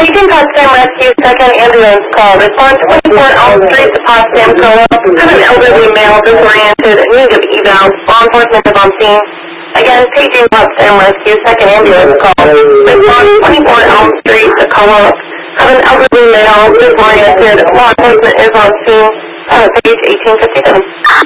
Paging Potsdam Rescue, second ambulance call. Response 24 Elm Street to Potsdam Co-op. Have an elderly male disoriented in need of eval. Law enforcement is on scene. Again, paging Potsdam Rescue, second ambulance call. Response 24 Elm Street to Co-op. Have an elderly male disoriented. Law enforcement is on scene. Page 1857.